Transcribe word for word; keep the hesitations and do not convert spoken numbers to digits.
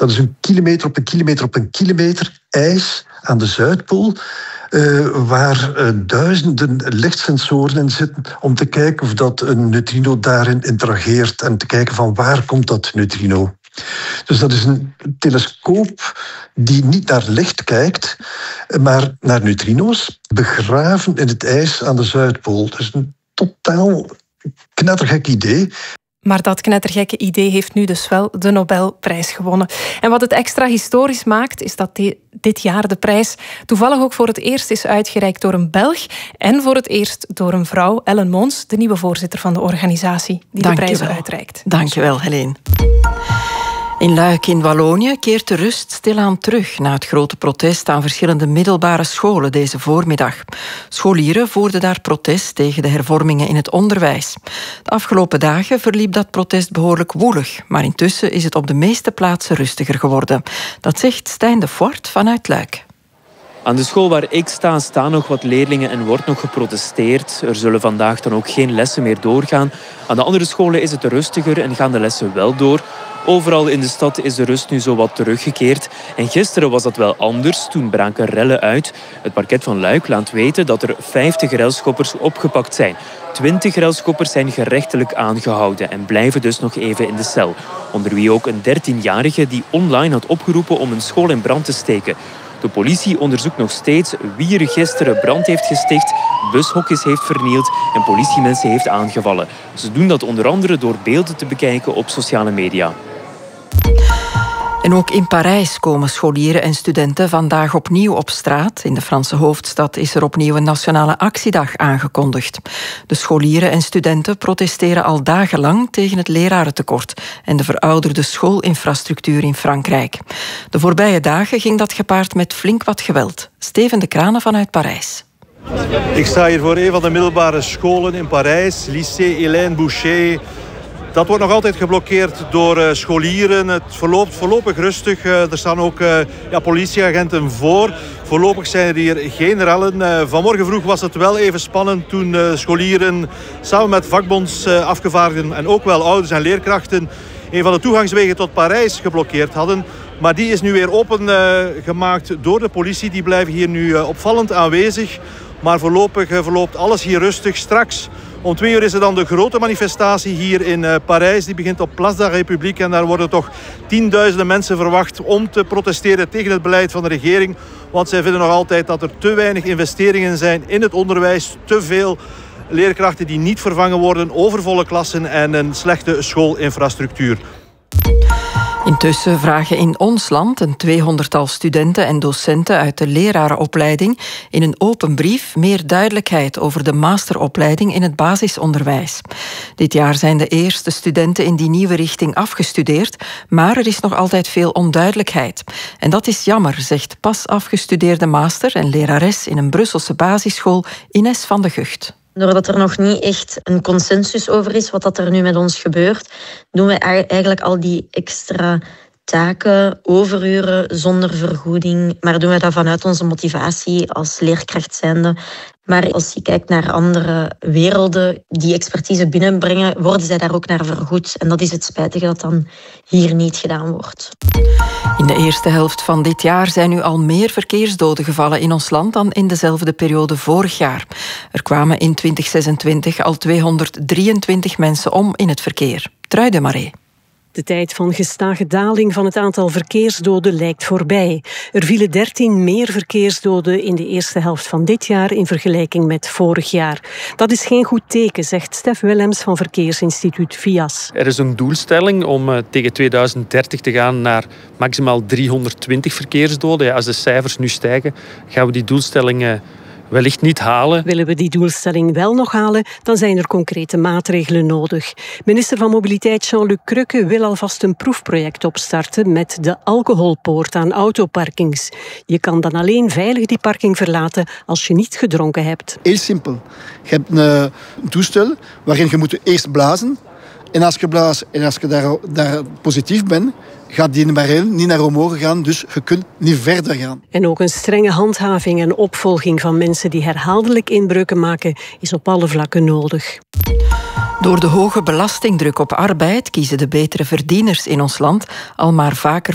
Dat is een kilometer op een kilometer op een kilometer ijs aan de Zuidpool, Uh, waar uh, duizenden lichtsensoren in zitten om te kijken of dat een neutrino daarin interageert en te kijken van waar komt dat neutrino. Dus dat is een telescoop die niet naar licht kijkt, maar naar neutrino's, begraven in het ijs aan de Zuidpool. Dus een totaal knettergek idee. Maar dat knettergekke idee heeft nu dus wel de Nobelprijs gewonnen. En wat het extra historisch maakt, is dat die, dit jaar de prijs toevallig ook voor het eerst is uitgereikt door een Belg en voor het eerst door een vrouw, Ellen Mons, de nieuwe voorzitter van de organisatie die Dank de prijzen uitreikt. Dank je wel, Helene. In Luik in Wallonië keert de rust stilaan terug na het grote protest aan verschillende middelbare scholen deze voormiddag. Scholieren voerden daar protest tegen de hervormingen in het onderwijs. De afgelopen dagen verliep dat protest behoorlijk woelig, maar intussen is het op de meeste plaatsen rustiger geworden. Dat zegt Stijn de Voort vanuit Luik. Aan de school waar ik sta, staan nog wat leerlingen en wordt nog geprotesteerd. Er zullen vandaag dan ook geen lessen meer doorgaan. Aan de andere scholen is het rustiger en gaan de lessen wel door. Overal in de stad is de rust nu zo wat teruggekeerd. En gisteren was dat wel anders. Toen braken rellen uit. Het parket van Luik laat weten dat er vijftig relschoppers opgepakt zijn. twintig relschoppers zijn gerechtelijk aangehouden en blijven dus nog even in de cel. Onder wie ook een dertienjarige die online had opgeroepen om een school in brand te steken. De politie onderzoekt nog steeds wie er gisteren brand heeft gesticht, bushokjes heeft vernield en politiemensen heeft aangevallen. Ze doen dat onder andere door beelden te bekijken op sociale media. En ook in Parijs komen scholieren en studenten vandaag opnieuw op straat. In de Franse hoofdstad is er opnieuw een nationale actiedag aangekondigd. De scholieren en studenten protesteren al dagenlang tegen het lerarentekort en de verouderde schoolinfrastructuur in Frankrijk. De voorbije dagen ging dat gepaard met flink wat geweld. Steven de Kranen vanuit Parijs. Ik sta hier voor een van de middelbare scholen in Parijs, lycée Hélène Boucher. Dat wordt nog altijd geblokkeerd door uh, scholieren. Het verloopt voorlopig rustig. Uh, er staan ook uh, ja, politieagenten voor. Voorlopig zijn er hier geen rellen. Uh, vanmorgen vroeg was het wel even spannend toen uh, scholieren samen met vakbondsafgevaardigden en ook wel ouders en leerkrachten een van de toegangswegen tot Parijs geblokkeerd hadden. Maar die is nu weer opengemaakt uh, door de politie. Die blijven hier nu uh, opvallend aanwezig. Maar voorlopig uh, verloopt alles hier rustig. Straks om twee uur is er dan de grote manifestatie hier in uh, Parijs. Die begint op Place de la République. En daar worden toch tienduizenden mensen verwacht om te protesteren tegen het beleid van de regering. Want zij vinden nog altijd dat er te weinig investeringen zijn in het onderwijs. Te veel leerkrachten die niet vervangen worden, overvolle klassen en een slechte schoolinfrastructuur. Intussen vragen in ons land een tweehonderdtal studenten en docenten uit de lerarenopleiding in een open brief meer duidelijkheid over de masteropleiding in het basisonderwijs. Dit jaar zijn de eerste studenten in die nieuwe richting afgestudeerd, maar er is nog altijd veel onduidelijkheid. En dat is jammer, zegt pas afgestudeerde master en lerares in een Brusselse basisschool Ines van de Gucht. Doordat er nog niet echt een consensus over is wat dat er nu met ons gebeurt, doen we eigenlijk al die extra taken, overuren zonder vergoeding. Maar doen we dat vanuit onze motivatie als leerkracht zijnde. Maar als je kijkt naar andere werelden die expertise binnenbrengen, worden zij daar ook naar vergoed. En dat is het spijtige dat dan hier niet gedaan wordt. In de eerste helft van dit jaar zijn nu al meer verkeersdoden gevallen in ons land dan in dezelfde periode vorig jaar. Er kwamen in twintig zesentwintig al tweehonderddrieëntwintig mensen om in het verkeer. Truide Maré. De tijd van gestage daling van het aantal verkeersdoden lijkt voorbij. Er vielen dertien meer verkeersdoden in de eerste helft van dit jaar in vergelijking met vorig jaar. Dat is geen goed teken, zegt Stef Willems van Verkeersinstituut V I A S. Er is een doelstelling om uh, tegen tweeduizend dertig te gaan naar maximaal driehonderdtwintig verkeersdoden. Ja, als de cijfers nu stijgen, gaan we die doelstelling uh, wellicht niet halen. Willen we die doelstelling wel nog halen, dan zijn er concrete maatregelen nodig. Minister van Mobiliteit Jean-Luc Crukke wil alvast een proefproject opstarten met de alcoholpoort aan autoparkings. Je kan dan alleen veilig die parking verlaten als je niet gedronken hebt. Heel simpel. Je hebt een, een toestel waarin je moet eerst blazen. En als je blaast en als je daar, daar positief bent, gaat die barrel niet naar omhoog gaan, dus je kunt niet verder gaan. En ook een strenge handhaving en opvolging van mensen die herhaaldelijk inbreuken maken is op alle vlakken nodig. Door de hoge belastingdruk op arbeid kiezen de betere verdieners in ons land al maar vaker